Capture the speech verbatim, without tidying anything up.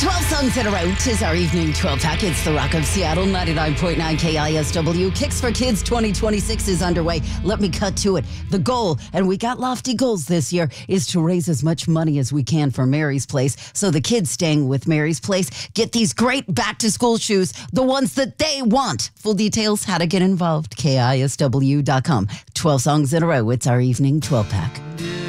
twelve songs in a row. Tis our evening twelve pack. It's the Rock of Seattle, ninety-nine point nine K I S W. Kicks for Kids twenty twenty-six is underway. Let me cut to it. The goal, and we got lofty goals this year, is to raise as much money as we can for Mary's Place. So the kids staying with Mary's Place get these great back to school shoes, the ones that they want. Full details, how to get involved, K I S W dot com. twelve songs in a row. It's our evening twelve pack.